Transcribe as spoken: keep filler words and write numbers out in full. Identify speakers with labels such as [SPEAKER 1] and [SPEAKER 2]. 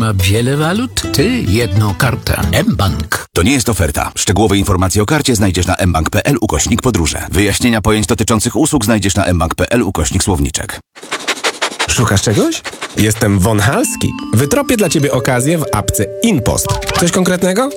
[SPEAKER 1] ma wiele walut, ty jedną kartę. mBank.
[SPEAKER 2] To nie jest oferta. Szczegółowe informacje o karcie znajdziesz na mbank.pl ukośnik podróże. Wyjaśnienia pojęć dotyczących usług znajdziesz na mbank.pl ukośnik słowniczek.
[SPEAKER 3] Szukasz czegoś? Jestem Von Halski. Wytropię dla Ciebie okazję w apce InPost. Coś konkretnego?